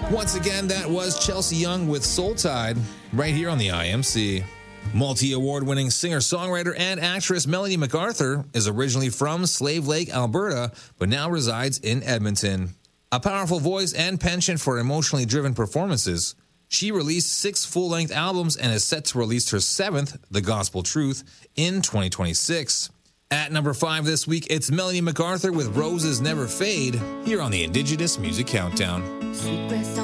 Once again, that was Chelsea Young with Soul Tide, right here on the IMC. Multi-award-winning singer-songwriter and actress Melanie MacArthur is originally from Slave Lake, Alberta, but now resides in Edmonton. A powerful voice and penchant for emotionally driven performances, she released 6 full-length albums and is set to release her 7th, The Gospel Truth, in 2026. At number 5 this week, it's Melanie MacArthur with Roses Never Fade, here on the Indigenous Music Countdown.